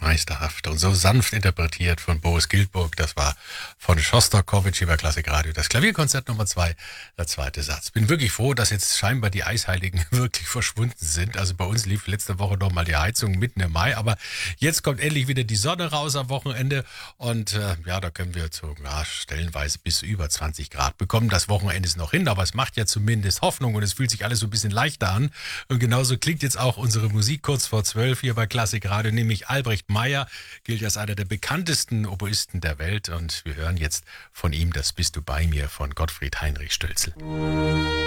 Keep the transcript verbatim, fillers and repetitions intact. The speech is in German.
meisterhaft und so sanft interpretiert von Boris Giltburg. Das war von Schostakowitsch über Klassikradio. Das Klavierkonzert Nummer zwei, der zweite Satz. Bin wirklich froh, dass jetzt scheinbar die Eisheiligen wirklich verschwunden sind. Also bei uns lief letzte Woche noch mal die Heizung mitten im Mai, aber jetzt kommt endlich wieder die Sonne raus am Wochenende und äh, ja, da können wir zu ja, stellenweise bis über zwanzig Grad bekommen. Das Wochenende ist noch hin, aber es macht ja zumindest Hoffnung und es fühlt sich alles so ein bisschen leichter an. Und genauso klingt jetzt auch unsere Musik kurz vor zwölf hier bei Klassikradio, nämlich Albrecht Meyer, gilt als einer der bekanntesten Oboisten der Welt und wir hören jetzt von ihm Das Bist du bei mir von Gottfried Heinrich Stölzl.